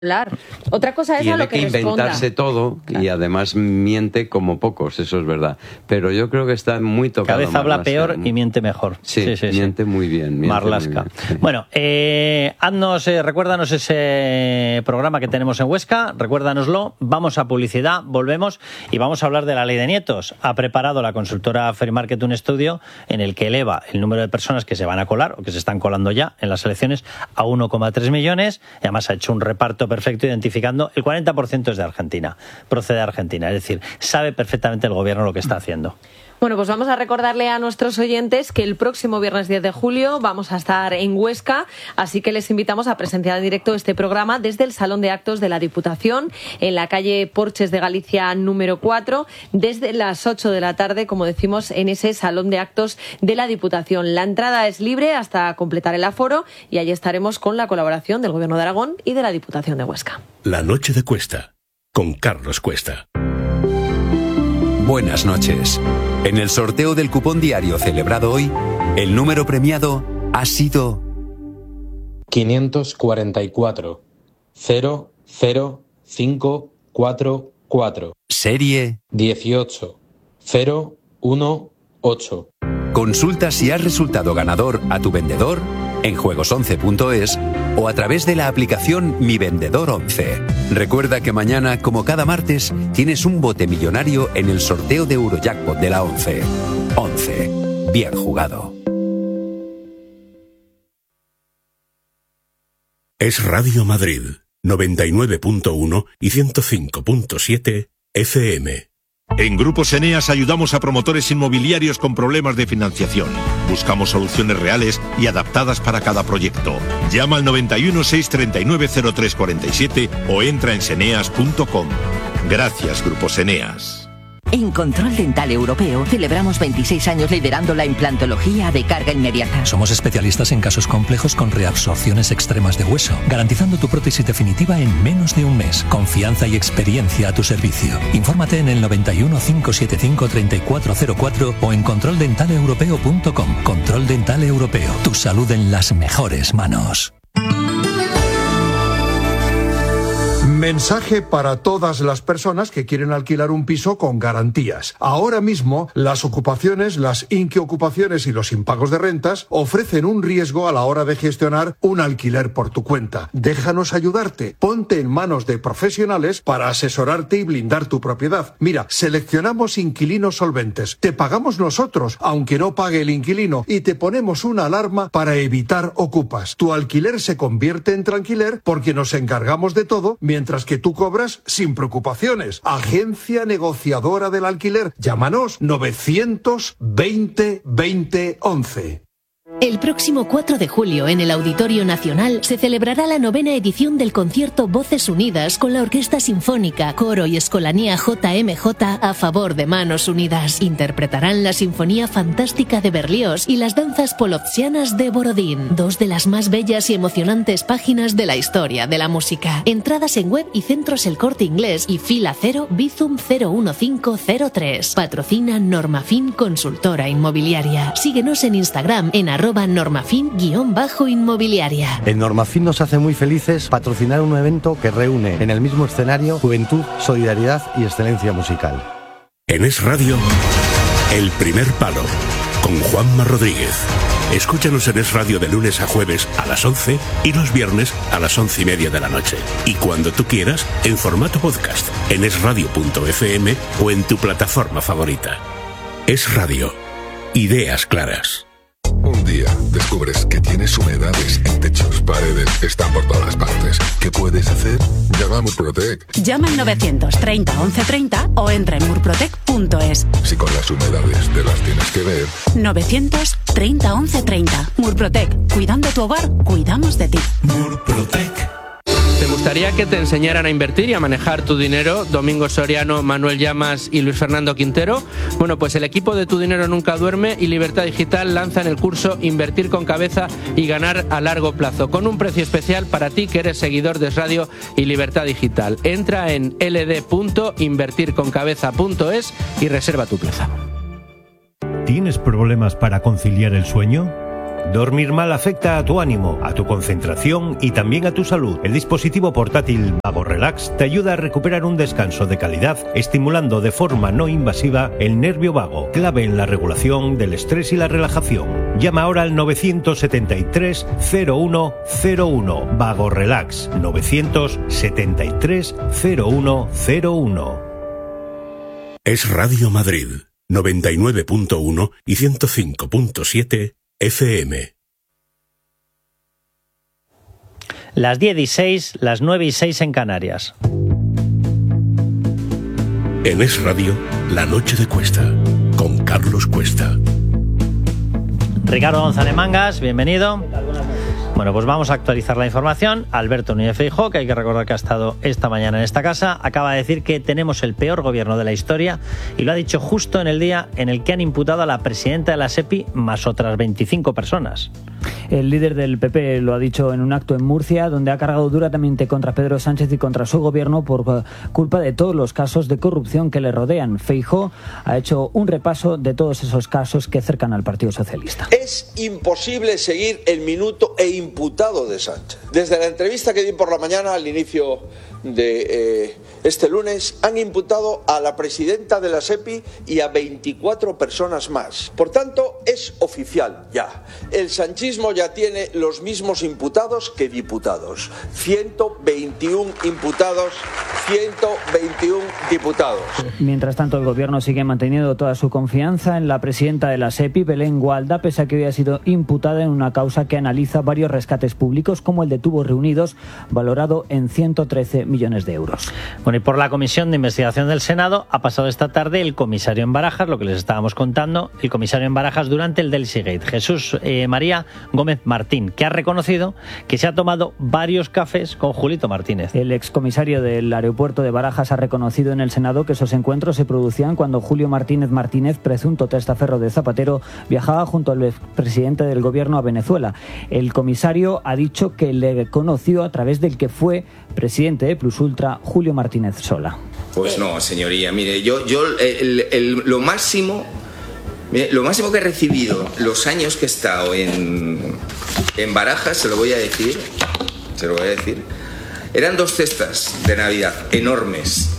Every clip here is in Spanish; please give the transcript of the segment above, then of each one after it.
Otra cosa es a lo que responda. Tiene que inventarse todo, claro. Y además miente como pocos, eso es verdad. Pero yo creo que está muy tocado. Cada vez habla peor y miente mejor. Sí, miente muy bien. Marlaska. Muy bien, sí. Bueno, recuérdanos ese programa que tenemos en Huesca, recuérdanoslo, vamos a publicidad, volvemos y vamos a hablar de la ley de nietos. Ha preparado la consultora Ferimarket un estudio en el que eleva el número de personas que se van a colar o que se están colando ya en las elecciones a 1,3 millones y además ha hecho un reparto perfecto identificando el 40% es de Argentina, procede de Argentina, es decir, sabe perfectamente el gobierno lo que está haciendo. Bueno, pues vamos a recordarle a nuestros oyentes que el próximo viernes 10 de julio vamos a estar en Huesca, así que les invitamos a presenciar en directo este programa desde el Salón de Actos de la Diputación, en la calle Porches de Galicia número 4, desde las 8 de la tarde, como decimos, en ese Salón de Actos de la Diputación. La entrada es libre hasta completar el aforo y allí estaremos con la colaboración del Gobierno de Aragón y de la Diputación de Huesca. La noche de Cuesta, con Carlos Cuesta. Buenas noches. En el sorteo del cupón diario celebrado hoy, el número premiado ha sido 544 00544. Serie 18018. Consulta si has resultado ganador a tu vendedor en juegos11.es o a través de la aplicación Mi Vendedor 11. Recuerda que mañana, como cada martes, tienes un bote millonario en el sorteo de Eurojackpot de la 11. 11. Bien jugado. Es Radio Madrid, 99.1 y 105.7 FM. En Grupos Eneas ayudamos a promotores inmobiliarios con problemas de financiación. Buscamos soluciones reales y adaptadas para cada proyecto. Llama al 91 639 0347 o entra en seneas.com. Gracias, Grupos Eneas. En Control Dental Europeo celebramos 26 años liderando la implantología de carga inmediata. Somos especialistas en casos complejos con reabsorciones extremas de hueso, garantizando tu prótesis definitiva en menos de un mes. Confianza y experiencia a tu servicio. Infórmate en el 91 575 3404 o en controldentaleuropeo.com. Control Dental Europeo. Tu salud en las mejores manos. Mensaje para todas las personas que quieren alquilar un piso con garantías. Ahora mismo, las ocupaciones, las inquiocupaciones y los impagos de rentas ofrecen un riesgo a la hora de gestionar un alquiler por tu cuenta. Déjanos ayudarte. Ponte en manos de profesionales para asesorarte y blindar tu propiedad. Mira, seleccionamos inquilinos solventes. Te pagamos nosotros, aunque no pague el inquilino, y te ponemos una alarma para evitar ocupas. Tu alquiler se convierte en tranquiler porque nos encargamos de todo mientras que tú cobras sin preocupaciones. Agencia negociadora del alquiler. Llámanos 920 20 11. El próximo 4 de julio, en el Auditorio Nacional, se celebrará la 9ª edición del concierto Voces Unidas con la Orquesta Sinfónica, Coro y Escolanía JMJ a favor de Manos Unidas. Interpretarán la Sinfonía Fantástica de Berlioz y las danzas polovtsianas de Borodín, dos de las más bellas y emocionantes páginas de la historia de la música. Entradas en web y centros El Corte Inglés y Fila 0 Bizum 01503. Patrocina Normafin Consultora Inmobiliaria. Síguenos en Instagram en @normafin_inmobiliaria. En Normafin nos hace muy felices patrocinar un evento que reúne en el mismo escenario juventud, solidaridad y excelencia musical. En Es Radio, El Primer Palo, con Juanma Rodríguez. Escúchanos en Es Radio de lunes a jueves a las 11 y los viernes a las 11:30 de la noche. Y cuando tú quieras, en formato podcast, en esradio.fm o en tu plataforma favorita. Es Radio. Ideas claras. Un día descubres que tienes humedades en techos, paredes, están por todas partes. ¿Qué puedes hacer? Llama a Murprotec. Llama al 930 1130 o entra en murprotec.es. Si con las humedades te las tienes que ver. 930 1130. Murprotec. Cuidando tu hogar, cuidamos de ti. Murprotec. ¿Te gustaría que te enseñaran a invertir y a manejar tu dinero? Domingo Soriano, Manuel Llamas y Luis Fernando Quintero. Bueno, pues el equipo de Tu Dinero Nunca Duerme y Libertad Digital lanzan el curso Invertir con Cabeza y Ganar a Largo Plazo, con un precio especial para ti que eres seguidor de Es Radio y Libertad Digital. Entra en ld.invertirconcabeza.es y reserva tu plaza. ¿Tienes problemas para conciliar el sueño? Dormir mal afecta a tu ánimo, a tu concentración y también a tu salud. El dispositivo portátil Vago Relax te ayuda a recuperar un descanso de calidad, estimulando de forma no invasiva el nervio vago, clave en la regulación del estrés y la relajación. Llama ahora al 973 0101. Vago Relax 973 0101. Es Radio Madrid 99.1 y 105.7 FM. Las 10:06, las 9:06 en Canarias. En Es Radio, La Noche de Cuesta, con Carlos Cuesta. Ricardo González Mangas, bienvenido. Bueno, pues vamos a actualizar la información. Alberto Núñez Feijóo, que hay que recordar que ha estado esta mañana en esta casa, acaba de decir que tenemos el peor gobierno de la historia y lo ha dicho justo en el día en el que han imputado a la presidenta de la SEPI más otras 25 personas. El líder del PP lo ha dicho en un acto en Murcia, donde ha cargado duramente contra Pedro Sánchez y contra su gobierno por culpa de todos los casos de corrupción que le rodean. Feijóo ha hecho un repaso de todos esos casos que cercan al Partido Socialista. Es imposible seguir el minuto e imputado de Sánchez. Desde la entrevista que di por la mañana al inicio de este lunes, han imputado a la presidenta de la SEPI y a 24 personas más. Por tanto, es oficial ya. El sanchismo ya tiene los mismos imputados que diputados. 121 imputados, 121 diputados. Mientras tanto, el gobierno sigue manteniendo toda su confianza en la presidenta de la SEPI, Belén Gualda, pese a que hoy ha sido imputada en una causa que analiza varios rescates públicos, como el de Tubos Reunidos, valorado en 113 millones de euros. Bueno, y por la Comisión de Investigación del Senado ha pasado esta tarde el comisario en Barajas, lo que les estábamos contando, el comisario en Barajas durante el Delsigate, Jesús María Gómez Martín, que ha reconocido que se ha tomado varios cafés con Julito Martínez. El excomisario del aeropuerto de Barajas ha reconocido en el Senado que esos encuentros se producían cuando Julio Martínez, presunto testaferro de Zapatero, viajaba junto al expresidente del gobierno a Venezuela. El comisario ha dicho que le conoció a través del que fue presidente de Plus Ultra, Julio Martínez Sola. Pues no, señoría, mire, yo lo máximo que he recibido los años que he estado en Barajas, se lo voy a decir, eran 2 cestas de Navidad, enormes.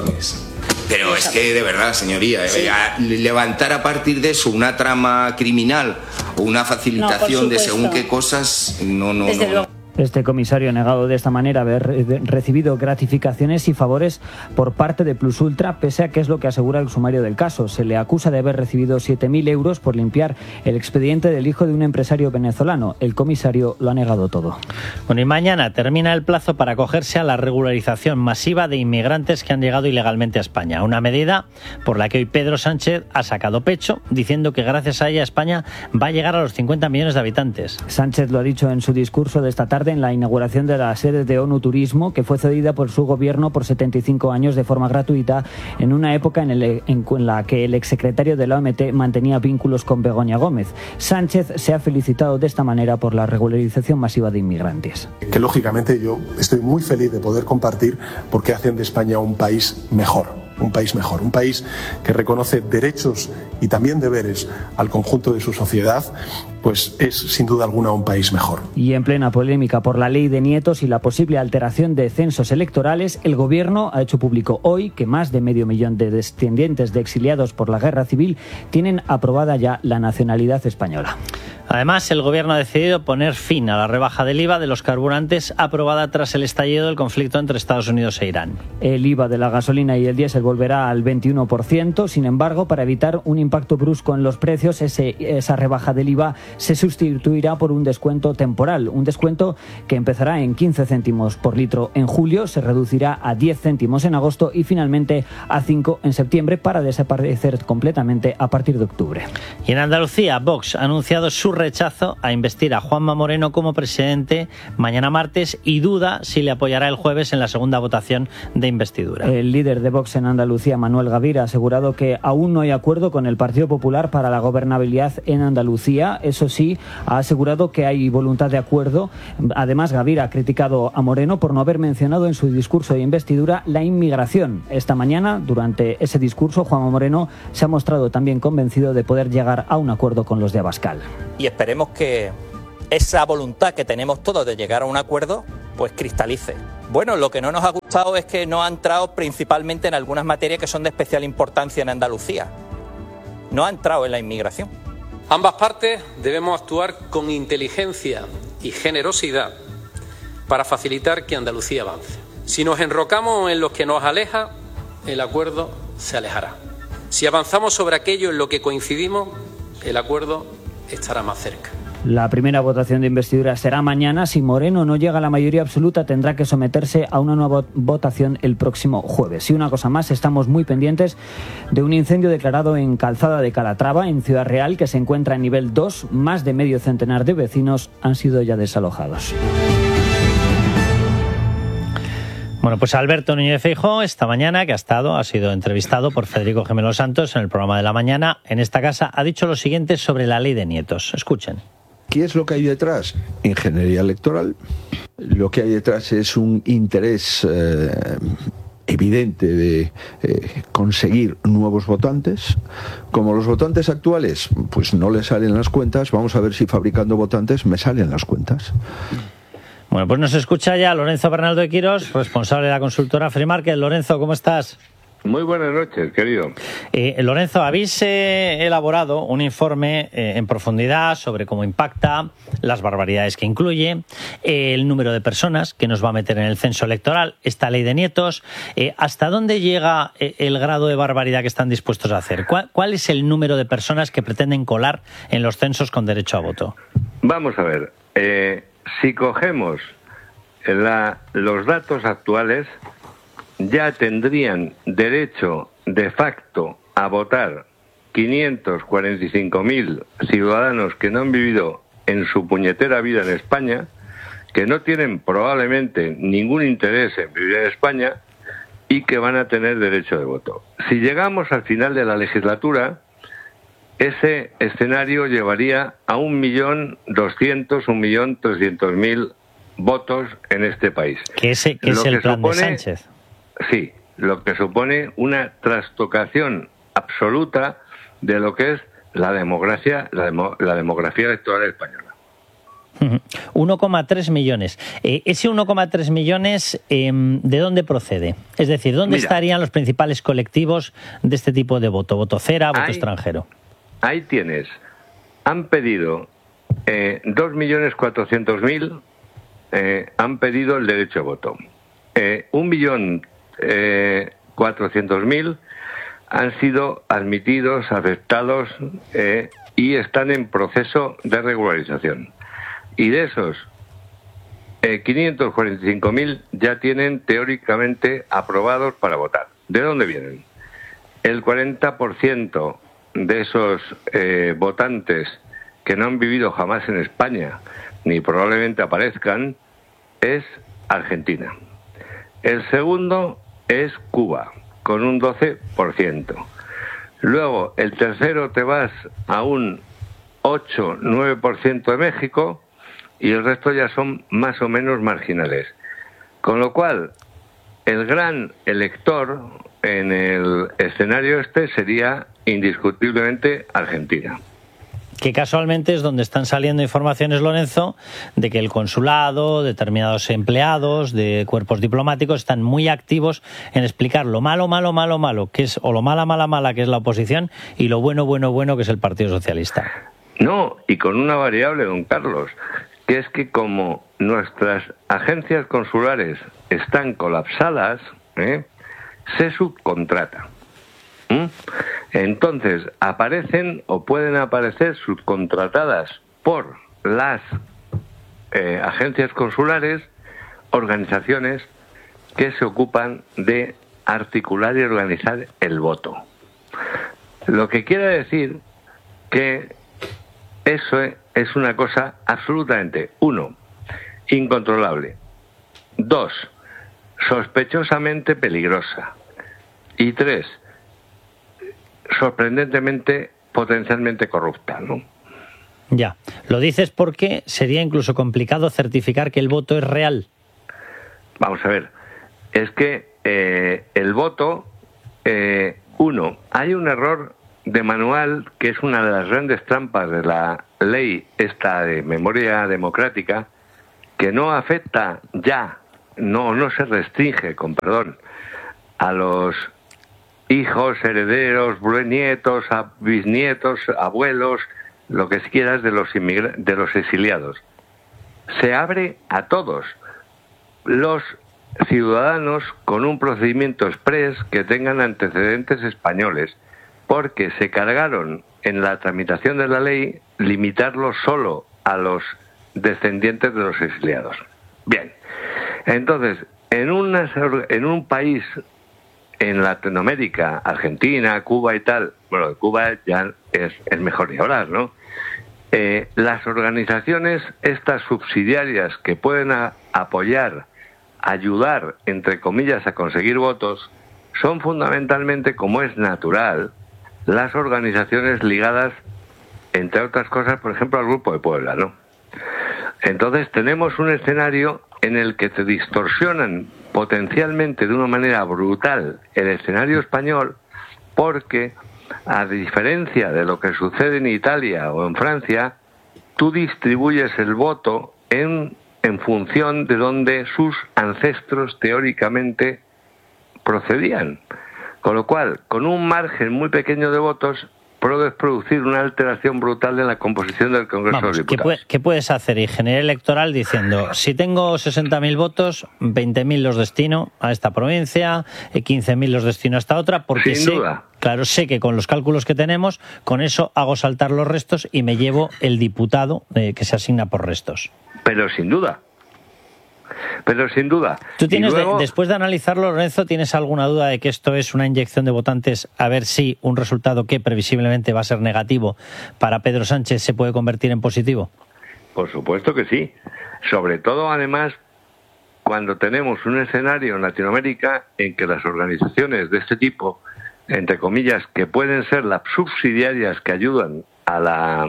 Pero es que, de verdad, señoría, sí, levantar a partir de eso una trama criminal o una facilitación de según qué cosas, no. Este comisario ha negado de esta manera haber recibido gratificaciones y favores por parte de Plus Ultra, pese a que es lo que asegura el sumario del caso. Se le acusa de haber recibido 7.000 euros por limpiar el expediente del hijo de un empresario venezolano. El comisario lo ha negado todo. Bueno, y mañana termina el plazo para acogerse a la regularización masiva de inmigrantes que han llegado ilegalmente a España. Una medida por la que hoy Pedro Sánchez ha sacado pecho, diciendo que gracias a ella España va a llegar a los 50 millones de habitantes. Sánchez lo ha dicho en su discurso de esta tarde en la inauguración de la sede de ONU Turismo, que fue cedida por su gobierno por 75 años de forma gratuita, en una época en la que el exsecretario de la OMT mantenía vínculos con Begoña Gómez. Sánchez se ha felicitado de esta manera por la regularización masiva de inmigrantes. Que lógicamente yo estoy muy feliz de poder compartir porque hacen de España un país mejor. Un país que reconoce derechos y también deberes al conjunto de su sociedad, pues es sin duda alguna un país mejor. Y en plena polémica por la ley de nietos y la posible alteración de censos electorales, el gobierno ha hecho público hoy que más de 500.000 de descendientes de exiliados por la guerra civil tienen aprobada ya la nacionalidad española. Además, el gobierno ha decidido poner fin a la rebaja del IVA de los carburantes aprobada tras el estallido del conflicto entre Estados Unidos e Irán. El IVA de la gasolina y el diésel volverá al 21%. Sin embargo, para evitar un impacto brusco en los precios, esa rebaja del IVA se sustituirá por un descuento temporal. Un descuento que empezará en 15 céntimos por litro en julio, se reducirá a 10 céntimos en agosto y finalmente a 5 en septiembre, para desaparecer completamente a partir de octubre. Y en Andalucía, Vox ha anunciado su rechazo a investir a Juanma Moreno como presidente mañana martes y duda si le apoyará el jueves en la segunda votación de investidura. El líder de Vox en Andalucía, Manuel Gavira, ha asegurado que aún no hay acuerdo con el Partido Popular para la gobernabilidad en Andalucía. Eso sí, ha asegurado que hay voluntad de acuerdo. Además, Gavira ha criticado a Moreno por no haber mencionado en su discurso de investidura la inmigración. Esta mañana, durante ese discurso, Juanma Moreno se ha mostrado también convencido de poder llegar a un acuerdo con los de Abascal. y esperemos que esa voluntad que tenemos todos de llegar a un acuerdo pues cristalice. Bueno, lo que no nos ha gustado es que no ha entrado principalmente en algunas materias que son de especial importancia en Andalucía. No ha entrado en la inmigración. Ambas partes debemos actuar con inteligencia y generosidad para facilitar que Andalucía avance. Si nos enrocamos en lo que nos aleja, el acuerdo se alejará. Si avanzamos sobre aquello en lo que coincidimos, el acuerdo estará más cerca. La primera votación de investidura será mañana. Si Moreno no llega a la mayoría absoluta, tendrá que someterse a una nueva votación el próximo jueves. Y una cosa más, estamos muy pendientes de un incendio declarado en Calzada de Calatrava, en Ciudad Real, que se encuentra en nivel 2. Más de medio centenar de vecinos han sido ya desalojados. Bueno, pues Alberto Núñez Feijóo esta mañana, que ha sido entrevistado por Federico Gemelo Santos en el programa de la mañana en esta casa, ha dicho lo siguiente sobre la ley de nietos. Escuchen. ¿Qué es lo que hay detrás? Ingeniería electoral. Lo que hay detrás es un interés evidente de conseguir nuevos votantes. Como los votantes actuales pues no les salen las cuentas, vamos a ver si fabricando votantes me salen las cuentas. Bueno, pues nos escucha ya Lorenzo Bernaldo de Quirós, responsable de la consultora Free Market. Lorenzo, ¿cómo estás? Muy buenas noches, querido. Lorenzo, habéis elaborado un informe en profundidad sobre cómo impacta, las barbaridades que incluye, el número de personas que nos va a meter en el censo electoral, esta ley de nietos. ¿Hasta dónde llega el grado de barbaridad que están dispuestos a hacer? ¿Cuál es el número de personas que pretenden colar en los censos con derecho a voto? Vamos a ver. Si cogemos los datos actuales, ya tendrían derecho de facto a votar 545.000 ciudadanos que no han vivido en su puñetera vida en España, que no tienen probablemente ningún interés en vivir en España y que van a tener derecho de voto. Si llegamos al final de la legislatura, ese escenario llevaría a 1.200.000, 1.300.000 votos en este país. Que es el plan de Sánchez. Sí, lo que supone una trastocación absoluta de lo que es la demografía electoral española. 1,3 millones. Ese 1,3 millones, ¿de dónde procede? Es decir, ¿dónde estarían los principales colectivos de este tipo de voto? ¿Voto cera, voto extranjero? Ahí tienes. Han pedido 2.400.000 han pedido el derecho a voto. 1.400.000 han sido admitidos, aceptados y están en proceso de regularización. Y de esos 545.000 ya tienen teóricamente aprobados para votar. ¿De dónde vienen? El 40% de esos votantes que no han vivido jamás en España, ni probablemente aparezcan, es Argentina. El segundo es Cuba, con un 12%. Luego, el tercero te vas a un 8-9% de México y el resto ya son más o menos marginales. Con lo cual, el gran elector en el escenario este sería indiscutiblemente Argentina. Que casualmente es donde están saliendo informaciones, Lorenzo, de que el consulado, determinados empleados de cuerpos diplomáticos están muy activos en explicar lo malo, que es, o lo mala, que es la oposición, y lo bueno, que es el Partido Socialista. No, y con una variable, don Carlos, que es que como nuestras agencias consulares están colapsadas, se subcontrata. Entonces, aparecen o pueden aparecer subcontratadas por las agencias consulares, organizaciones que se ocupan de articular y organizar el voto. Lo que quiere decir que eso es una cosa absolutamente, 1, incontrolable, 2, sospechosamente peligrosa, y 3, sorprendentemente, potencialmente corrupta, ¿no? Ya. Lo dices porque sería incluso complicado certificar que el voto es real. Vamos a ver. Es que el voto, hay un error de manual, que es una de las grandes trampas de la ley esta de memoria democrática, que no afecta ya, no se restringe, con perdón, a los hijos, herederos, nietos, bisnietos, abuelos, lo que quieras de los exiliados. Se abre a todos los ciudadanos con un procedimiento exprés que tengan antecedentes españoles, porque se cargaron en la tramitación de la ley limitarlo solo a los descendientes de los exiliados. Bien, entonces, en un país, en Latinoamérica, Argentina, Cuba y tal, bueno, de Cuba ya es mejor ni hablar, ¿no? Las organizaciones estas subsidiarias que pueden apoyar, ayudar, entre comillas, a conseguir votos, son fundamentalmente, como es natural, las organizaciones ligadas, entre otras cosas, por ejemplo, al Grupo de Puebla, ¿no? Entonces tenemos un escenario en el que se distorsionan potencialmente de una manera brutal el escenario español, porque, a diferencia de lo que sucede en Italia o en Francia, tú distribuyes el voto en función de donde sus ancestros teóricamente procedían. Con lo cual, con un margen muy pequeño de votos, puedes producir una alteración brutal en la composición del Congreso de los Diputados. ¿Qué puedes hacer? Ingeniero electoral diciendo, si tengo 60.000 votos, 20.000 los destino a esta provincia, 15.000 los destino a esta otra, porque sin duda. Claro, sé que con los cálculos que tenemos, con eso hago saltar los restos y me llevo el diputado que se asigna por restos. Pero sin duda. ¿Tú tienes, luego, después de analizarlo, Lorenzo, tienes alguna duda de que esto es una inyección de votantes a ver si un resultado que previsiblemente va a ser negativo para Pedro Sánchez se puede convertir en positivo? Por supuesto que sí. Sobre todo, además, cuando tenemos un escenario en Latinoamérica en que las organizaciones de este tipo, entre comillas, que pueden ser las subsidiarias que ayudan a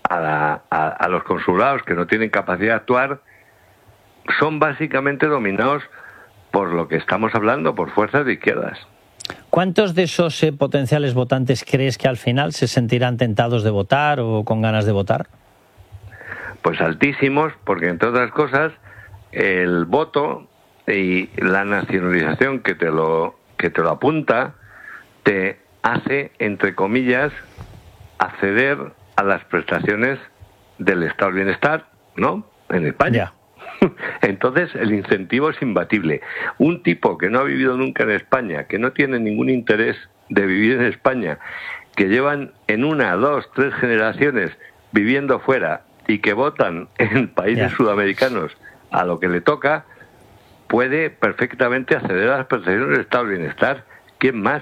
los consulados que no tienen capacidad de actuar, son básicamente dominados por lo que estamos hablando, por fuerzas de izquierdas. ¿Cuántos de esos potenciales votantes crees que al final se sentirán tentados de votar o con ganas de votar? Pues altísimos, porque entre otras cosas, el voto y la nacionalización que te lo apunta, te hace, entre comillas, acceder a las prestaciones del Estado del Bienestar, ¿no? En España. Entonces el incentivo es imbatible. Un tipo que no ha vivido nunca en España, que no tiene ningún interés de vivir en España, que llevan en 1, 2, 3 generaciones viviendo fuera y que votan en países sudamericanos a lo que le toca, puede perfectamente acceder a las prestaciones del Estado del Bienestar. ¿Quién más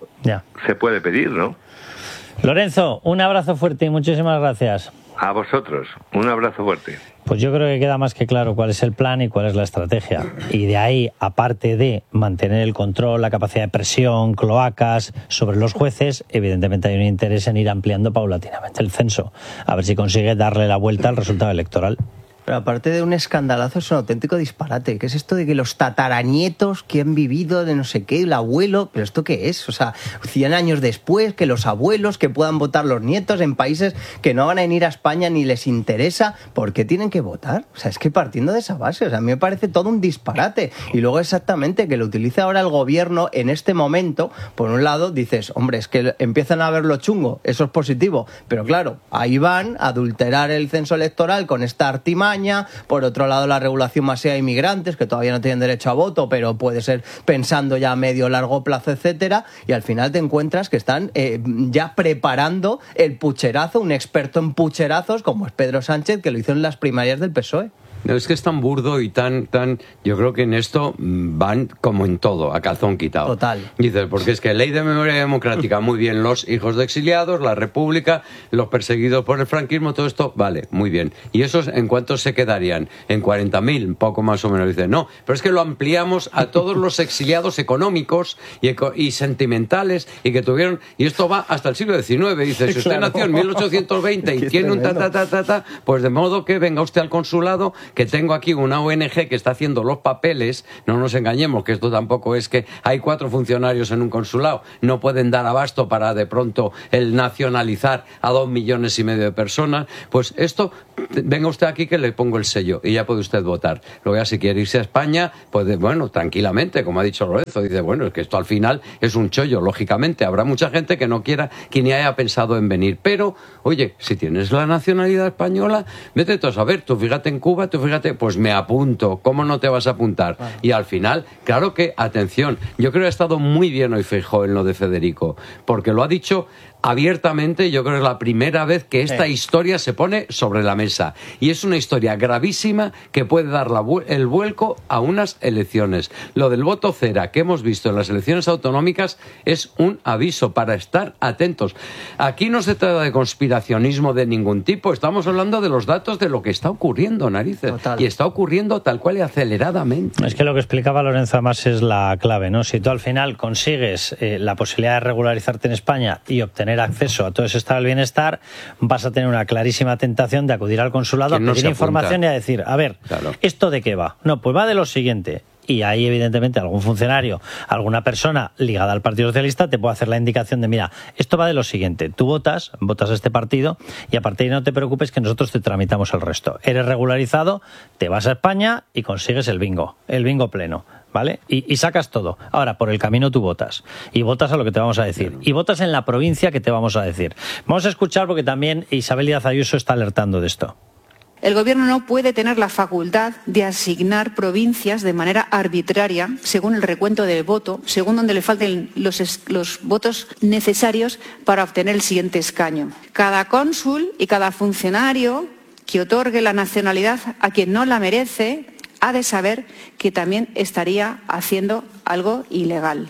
se puede pedir, no? Lorenzo, un abrazo fuerte y muchísimas gracias. A vosotros, un abrazo fuerte. Pues yo creo que queda más que claro cuál es el plan y cuál es la estrategia. Y de ahí, aparte de mantener el control, la capacidad de presión, cloacas sobre los jueces, evidentemente hay un interés en ir ampliando paulatinamente el censo, a ver si consigue darle la vuelta al resultado electoral. Pero aparte de un escandalazo, es un auténtico disparate. ¿Qué es esto de que los tataranietos que han vivido de no sé qué, el abuelo? ¿Pero esto qué es? O sea, 100 años después, que los abuelos, que puedan votar los nietos en países que no van a venir a España ni les interesa, ¿por qué tienen que votar? O sea, es que partiendo de esa base, o sea, a mí me parece todo un disparate. Y luego exactamente que lo utilice ahora el gobierno en este momento, por un lado dices, hombre, es que empiezan a verlo chungo, eso es positivo. Pero claro, ahí van a adulterar el censo electoral con esta artimaña. Por otro lado, la regulación masiva de inmigrantes, que todavía no tienen derecho a voto, pero puede ser pensando ya a medio largo plazo, etcétera, y al final te encuentras que están ya preparando el pucherazo, un experto en pucherazos como es Pedro Sánchez, que lo hizo en las primarias del PSOE. No, es que es tan burdo y tan... Yo creo que en esto van como en todo, a calzón quitado. Total. Dices, porque es que ley de memoria democrática, muy bien, los hijos de exiliados, la República, los perseguidos por el franquismo, todo esto, vale, muy bien. ¿Y esos en cuántos se quedarían? En 40.000, poco más o menos. Dicen, no, pero es que lo ampliamos a todos los exiliados económicos y sentimentales y que tuvieron... Y esto va hasta el siglo XIX. Dice, si usted nació en 1820 y tiene un pues de modo que venga usted al consulado, que tengo aquí una ONG que está haciendo los papeles, no nos engañemos, que esto tampoco es que hay 4 funcionarios en un consulado, no pueden dar abasto para de pronto el nacionalizar a 2,5 millones de personas, pues esto, venga usted aquí que le pongo el sello y ya puede usted votar. Luego ya si quiere irse a España, pues bueno, tranquilamente, como ha dicho Lorenzo, dice, bueno, es que esto al final es un chollo, lógicamente, habrá mucha gente que no quiera, que ni haya pensado en venir, pero, oye, si tienes la nacionalidad española, vete tú a saber, tú fíjate en Cuba, tú fíjate, pues me apunto, ¿cómo no te vas a apuntar? Claro. Y al final, claro que, atención, yo creo que ha estado muy bien hoy Feijóo en lo de Federico, porque lo ha dicho abiertamente, yo creo que es la primera vez que esta historia se pone sobre la mesa. Y es una historia gravísima que puede dar el vuelco a unas elecciones. Lo del voto cera que hemos visto en las elecciones autonómicas es un aviso para estar atentos. Aquí no se trata de conspiracionismo de ningún tipo, estamos hablando de los datos de lo que está ocurriendo, narices. Total. Y está ocurriendo tal cual y aceleradamente. Es que lo que explicaba Lorenzo además es la clave, ¿no? Si tú al final consigues la posibilidad de regularizarte en España y obtener acceso a todo ese estado del bienestar, vas a tener una clarísima tentación de acudir al consulado a pedir información y a decir, a ver, claro, ¿esto de qué va? No, pues va de lo siguiente. Y ahí, evidentemente, algún funcionario, alguna persona ligada al Partido Socialista te puede hacer la indicación de, mira, esto va de lo siguiente, tú votas a este partido y a partir de ahí no te preocupes que nosotros te tramitamos el resto. Eres regularizado, te vas a España y consigues el bingo pleno, ¿vale? Y sacas todo. Ahora, por el camino tú votas. Y votas a lo que te vamos a decir. Y votas en la provincia que te vamos a decir. Vamos a escuchar porque también Isabel Díaz Ayuso está alertando de esto. El Gobierno no puede tener la facultad de asignar provincias de manera arbitraria, según el recuento de voto, según donde le falten los votos necesarios para obtener el siguiente escaño. Cada cónsul y cada funcionario que otorgue la nacionalidad a quien no la merece ha de saber que también estaría haciendo algo ilegal.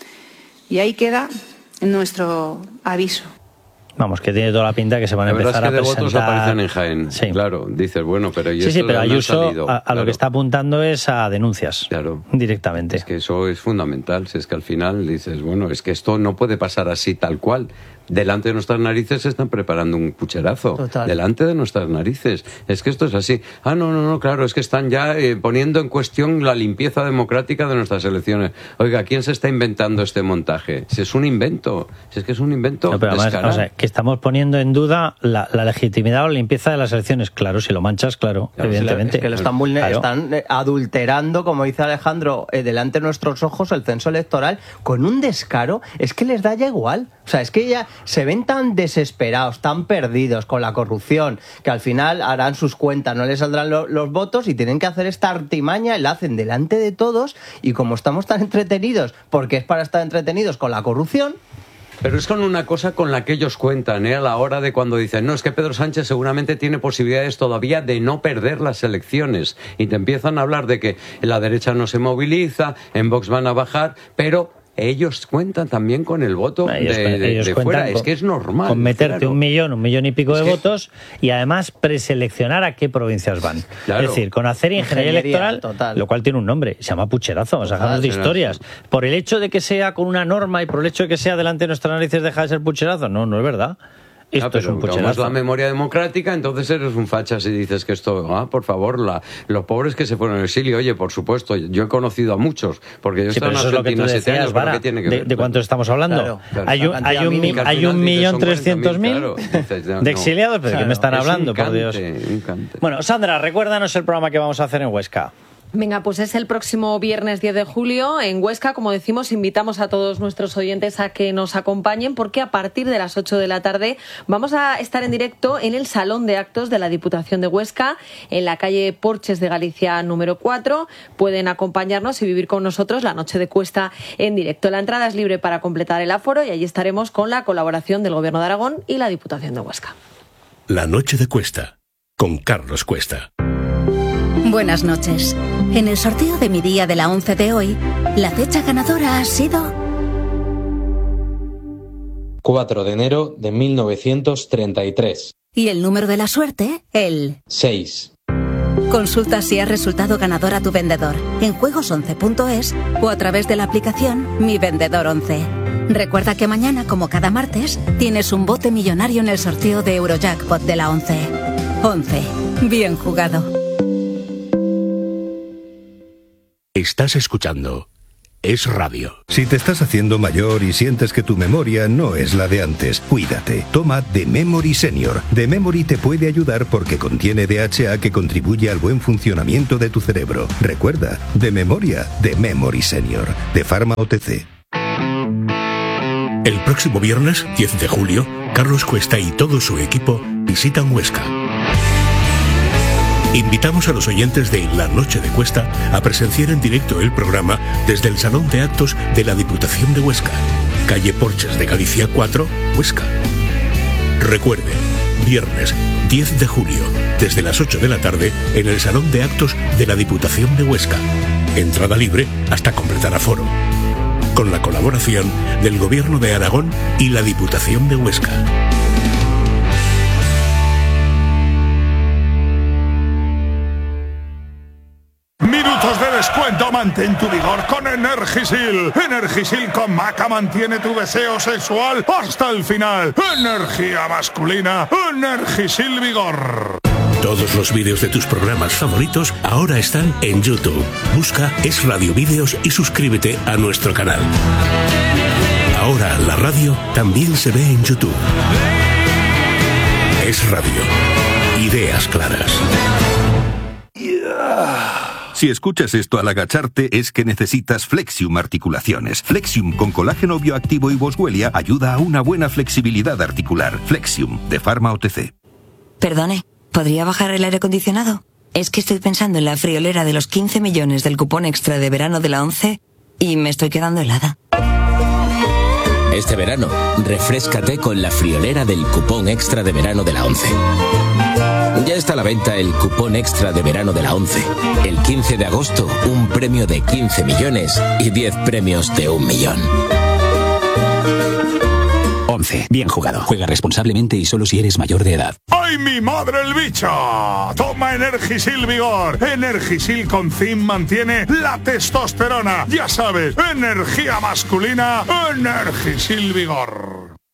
Y ahí queda nuestro aviso. Vamos, que tiene toda la pinta que se van a empezar a presentar. La verdad es que de votos aparecen en Jaén. Sí. Claro, dices, bueno, pero... Sí, pero Ayuso a lo que está apuntando es a denuncias. Claro. Directamente. Es que eso es fundamental. Si es que al final dices, bueno, es que esto no puede pasar así tal cual. Delante de nuestras narices se están preparando un pucherazo. Total. Delante de nuestras narices. Es que esto es así. No, claro, es que están ya poniendo en cuestión la limpieza democrática de nuestras elecciones. Oiga, ¿quién se está inventando este montaje? Si es un invento. Si es que es un invento descarado. O sea, que estamos poniendo en duda la legitimidad o la limpieza de las elecciones. Claro, si lo manchas, claro evidentemente. Es que lo están adulterando, como dice Alejandro, delante de nuestros ojos el censo electoral con un descaro. Es que les da ya igual. O sea, es que ya se ven tan desesperados, tan perdidos con la corrupción, que al final harán sus cuentas, no les saldrán los votos y tienen que hacer esta artimaña, la hacen delante de todos y como estamos tan entretenidos, porque es para estar entretenidos con la corrupción. Pero es con una cosa con la que ellos cuentan, a la hora de cuando dicen, no, es que Pedro Sánchez seguramente tiene posibilidades todavía de no perder las elecciones. Y te empiezan a hablar de que la derecha no se moviliza, en Vox van a bajar, pero... ellos cuentan también con el voto de fuera. Es que es normal. Con meterte claro. un millón y pico de votos y además preseleccionar a qué provincias van. Claro. Es decir, con hacer ingeniería electoral, total. Lo cual tiene un nombre, se llama pucherazo, o sea, dejamos de historias. Por el hecho de que sea con una norma y por el hecho de que sea delante de nuestras narices deja de ser pucherazo, no es verdad. Esto es un pucherazo. Como es la memoria democrática, entonces eres un facha si dices que esto, por favor, los pobres que se fueron al exilio, oye, por supuesto, yo he conocido a muchos, porque yo estaba en Argentina 7 años, ¿pero qué tiene que ver? ¿De cuánto estamos hablando? Claro. Hay 1.300.000 de exiliados, pero ¿de qué me están hablando, por Dios? Bueno, Sandra, recuérdanos el programa que vamos a hacer en Huesca. Venga, pues es el próximo viernes 10 de julio en Huesca. Como decimos, invitamos a todos nuestros oyentes a que nos acompañen porque a partir de las 8 de la tarde vamos a estar en directo en el Salón de Actos de la Diputación de Huesca, en la calle Porches de Galicia número 4. Pueden acompañarnos y vivir con nosotros la noche de Cuesta en directo. La entrada es libre para completar el aforo y allí estaremos con la colaboración del Gobierno de Aragón y la Diputación de Huesca. La noche de Cuesta, con Carlos Cuesta. Buenas noches. En el sorteo de mi día de la 11 de hoy, la fecha ganadora ha sido 4 de enero de 1933. Y el número de la suerte, el 6. Consulta si has resultado ganador a tu vendedor en juegos11.es o a través de la aplicación Mi Vendedor 11. Recuerda que mañana, como cada martes, tienes un bote millonario en el sorteo de Eurojackpot de la 11. 11. Bien jugado. Estás escuchando Es Radio. Si te estás haciendo mayor y sientes que tu memoria no es la de antes, cuídate. Toma The Memory Senior. The Memory te puede ayudar porque contiene DHA que contribuye al buen funcionamiento de tu cerebro. Recuerda, de memoria, The Memory Senior. De Pharma OTC. El próximo viernes, 10 de julio, Carlos Cuesta y todo su equipo visitan Huesca. Invitamos a los oyentes de La Noche de Cuesta a presenciar en directo el programa desde el Salón de Actos de la Diputación de Huesca, calle Porches de Galicia 4, Huesca. Recuerde, viernes 10 de julio, desde las 8 de la tarde, en el Salón de Actos de la Diputación de Huesca. Entrada libre hasta completar aforo. Con la colaboración del Gobierno de Aragón y la Diputación de Huesca. Minutos de descuento, mantén tu vigor con Energisil. Energisil con maca mantiene tu deseo sexual hasta el final. Energía masculina, Energisil Vigor. Todos los vídeos de tus programas favoritos ahora están en YouTube. Busca Es Radio Vídeos y suscríbete a nuestro canal. Ahora la radio también se ve en YouTube. Es Radio. Ideas claras. Si escuchas esto al agacharte es que necesitas Flexium Articulaciones. Flexium con colágeno bioactivo y boswellia ayuda a una buena flexibilidad articular. Flexium, de Pharma OTC. Perdone, ¿podría bajar el aire acondicionado? Es que estoy pensando en la friolera de los 15 millones del cupón extra de verano de la 11 y me estoy quedando helada. Este verano, refréscate con la friolera del cupón extra de verano de la 11. Ya está a la venta el cupón extra de verano de la 11. El 15 de agosto, un premio de 15 millones y 10 premios de 1 millón. 11. Bien jugado. Juega responsablemente y solo si eres mayor de edad. ¡Ay, mi madre el bicho! Toma Energisil Vigor. Energisil con zinc mantiene la testosterona. Ya sabes, energía masculina, Energisil Vigor.